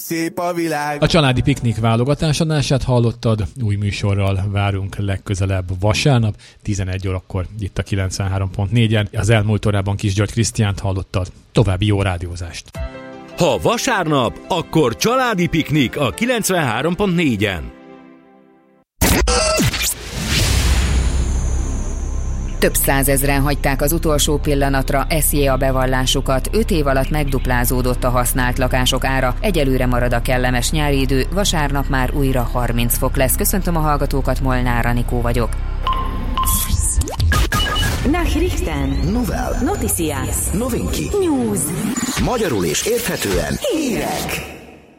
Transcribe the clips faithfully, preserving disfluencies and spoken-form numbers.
szép a világ. A családi piknik válogatás adását hallottad, új műsorral várunk legközelebb vasárnap, tizenegy órakor itt a kilencvenhárom pont négyen. Az elmúlt órában Kis György Krisztiánt hallottad. További jó rádiózást! Ha vasárnap, akkor családi piknik a kilencvenhárom pont négyen. Több százezren hagyták az utolsó pillanatra es jé á bevallásukat, öt év alatt megduplázódott a használt lakások ára, egyelőre marad a kellemes nyári idő, vasárnap már újra harminc fok lesz. Köszöntöm a hallgatókat, Molnár Anikó vagyok. Nachrichten. Novel. Noticias. Novinki. News. Magyarul és érthetően hírek.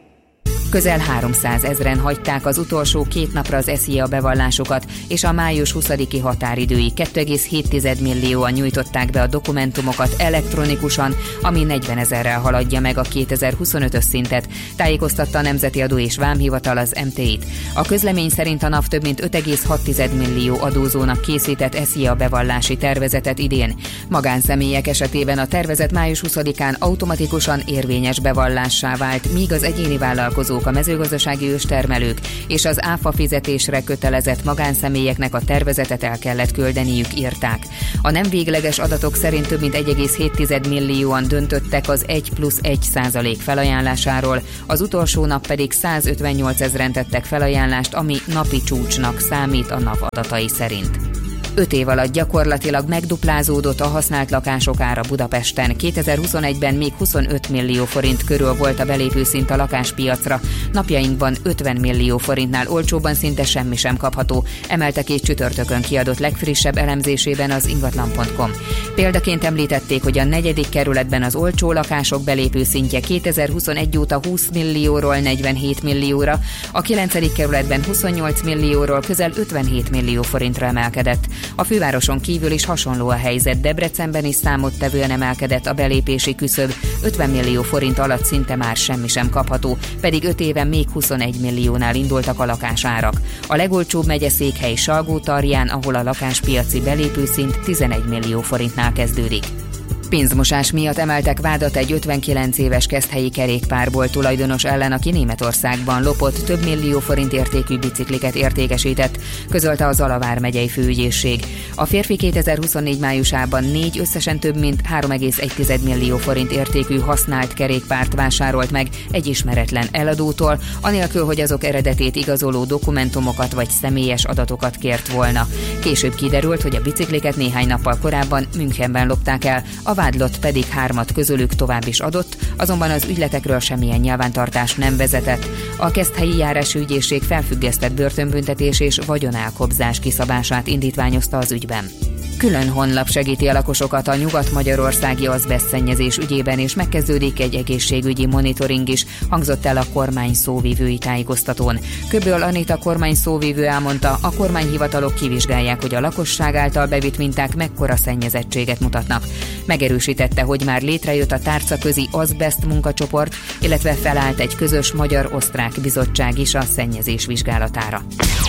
Közel háromszázezren hagyták az utolsó két napra az es jé á bevallásokat, és a május huszadiki határidőig két egész hét millióan nyújtották be a dokumentumokat elektronikusan, ami negyvenezerrel haladja meg a kétezer-huszonötös szintet, tájékoztatta a Nemzeti Adó és Vámhivatal az em té i-t. A közlemény szerint a NAV több mint öt egész hat millió adózónak készített es jé á bevallási tervezetet idén. Magánszemélyek esetében a tervezet május huszadikán automatikusan érvényes bevallássá vált, míg az egyéni vállalkozók, a mezőgazdasági őstermelők és az áfa fizetésre kötelezett magánszemélyeknek a tervezetet el kellett küldeniük, írták. A nem végleges adatok szerint több mint egy egész hét millióan döntöttek az egy plusz egy százalék felajánlásáról, az utolsó nap pedig százötvennyolcezren tettek felajánlást, ami napi csúcsnak számít a NAV adatai szerint. Öt év alatt gyakorlatilag megduplázódott a használt lakások ára Budapesten. kétezer-huszonegyben még huszonöt millió forint körül volt a belépőszint a lakáspiacra. Napjainkban ötven millió forintnál olcsóbban szinte semmi sem kapható, emelte ki csütörtökön kiadott legfrissebb elemzésében az ingatlan pont com. Példaként említették, hogy a negyedik kerületben az olcsó lakások belépőszintje kétezer-huszonegy óta húsz millióról negyvenhét millióra, a kilencedik kerületben huszonnyolc millióról közel ötvenhét millió forintra emelkedett. A fővároson kívül is hasonló a helyzet, Debrecenben is számottevően emelkedett a belépési küszöb, ötven millió forint alatt szinte már semmi sem kapható, pedig öt éven még huszonegy milliónál indultak a lakásárak. A legolcsóbb megyeszékhely Salgótarján, ahol a lakáspiaci belépőszint tizenegy millió forintnál kezdődik. Pénzmosás miatt emeltek vádat egy ötvenkilenc éves keszthelyi kerékpárból tulajdonos ellen, aki Németországban lopott, több millió forint értékű bicikliket értékesített, közölte a Zalavár megyei főügyészség. A férfi kétezer-huszonnégy májusában négy összesen több mint három egész egy millió forint értékű használt kerékpárt vásárolt meg egy ismeretlen eladótól, anélkül, hogy azok eredetét igazoló dokumentumokat vagy személyes adatokat kért volna. Később kiderült, hogy a bicikliket néhány nappal korábban Münchenben lopták el, a vádlott pedig hármat közülük tovább is adott, azonban az ügyletekről semmilyen nyilvántartás nem vezetett. A keszthelyi járási ügyészség felfüggesztett börtönbüntetés és vagyonelkobzás kiszabását indítványozta az ügyben. Külön honlap segíti a lakosokat a nyugat-magyarországi azbesztszennyezés ügyében, és megkezdődik egy egészségügyi monitoring is, hangzott el a kormány szóvivői tájékoztatón. Köböl Anita kormány szóvivő elmondta, a kormányhivatalok kivizsgálják, hogy a lakosság által bevitt minták mekkora szennyezettséget mutatnak. Megerősítette, hogy már létrejött a tárcaközi azbeszt munkacsoport, illetve felállt egy közös magyar-osztrák bizottság is a szennyezés vizsgálatára.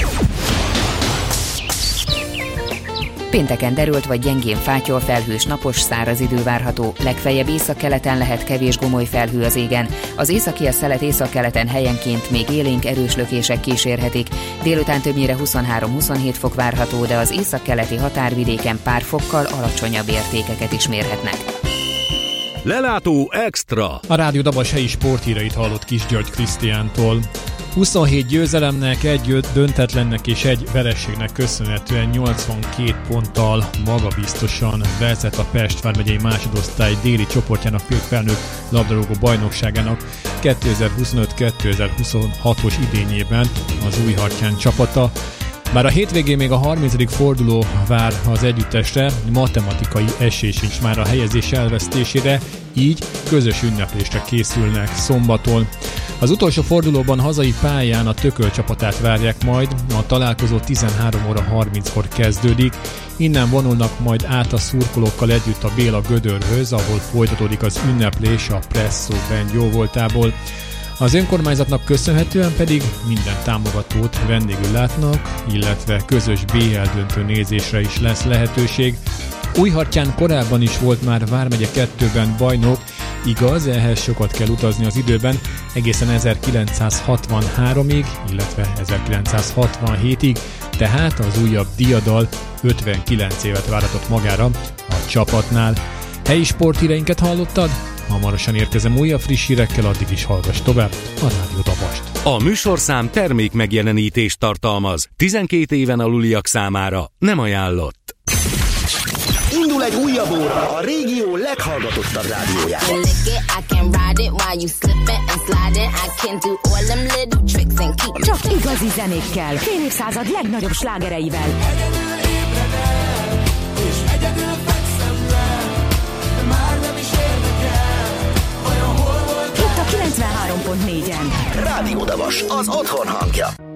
Pénteken derült vagy gyengén fátyol, felhős, napos, száraz idő várható, legfeljebb északkeleten lehet kevés gomoly felhő az égen. Az északi a szelet északkeleten helyenként még élénk erős lökések kísérhetik. Délután többnyire huszonhárom-huszonhét fok várható, de az északkeleti határvidéken pár fokkal alacsonyabb értékeket is mérhetnek. Lelátó extra! A Rádió Dabas helyi sporthíreit hallott Kis György Krisztiántól. huszonhét győzelemnek, egy döntetlennek és egy vereségnek köszönhetően nyolcvankét ponttal magabiztosan vezet a Pest vármegyei másodosztály déli csoportjának felnőtt labdarúgó bajnokságának kétezer-huszonöt kétezer-huszonhatos idényében az Újhartyán csapata. Bár a hétvégén még a harmincadik forduló vár az együttesre, matematikai esély sincs már a helyezés elvesztésére, így közös ünneplésre készülnek szombaton. Az utolsó fordulóban hazai pályán a Tököl csapatát várják majd, a találkozó tizenhárom óra harminckor kezdődik, innen vonulnak majd át a szurkolókkal együtt a Béla Gödörhöz, ahol folytatódik az ünneplés a Presszó Band jóvoltából. Az önkormányzatnak köszönhetően pedig minden támogatót vendégül látnak, illetve közös bé el döntő nézésre is lesz lehetőség. Újhartyán korábban is volt már Vármegye kettőben bajnok, Igaz, ehhez sokat kell utazni az időben, egészen ezerkilencszázhatvanháromig, illetve ezerkilencszázhatvanhétig, tehát az újabb diadal ötvenkilenc évet várhatott magára a csapatnál. Helyi sporthíreinket hallottad? Hamarosan érkezem újabb friss hírekkel, addig is hallgass tovább a Rádió Dabast. A műsorszám termék megjelenítést tartalmaz. tizenkét éven aluliak számára nem ajánlott. Indul egy újabb óra a régió leghallgatottabb rádióján. Csak igazi zenékkel, fél évszázad legnagyobb slágereivel. Itt a kilencvenhárom pont négyen. Rádió Dabas, az otthon hangja.